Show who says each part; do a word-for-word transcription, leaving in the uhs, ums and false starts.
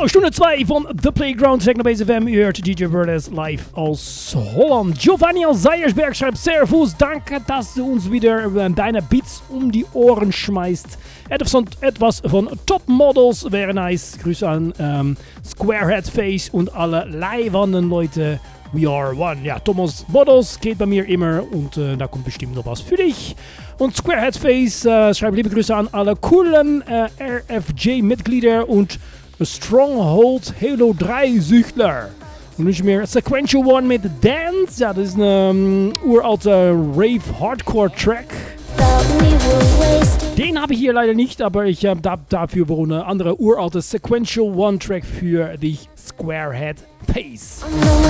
Speaker 1: So, Stunde zwei von The Playground, Technobase F M. Ihr hört D J Verdes live aus Holland. Giovanni aus Seiersberg schreibt: Servus, danke, dass du uns wieder deine Beats um die Ohren schmeißt. Etwas von Top Models wäre nice. Grüße an ähm, Squarehead Face und alle leibenden Leute. We are one. Ja, Thomas Models geht bei mir immer und äh, da kommt bestimmt noch was für dich. Und Squarehead Face äh, schreibt liebe Grüße an alle coolen äh, R F J-Mitglieder und Stronghold Halo drei Süchtler. Und wünsche mir Sequential One mit Dance. Ja, das ist ein um, uralter Rave-Hardcore-Track. Den habe ich hier leider nicht, aber ich habe da, dafür wohl eine andere uralte Sequential One-Track für dich, Squarehead Face.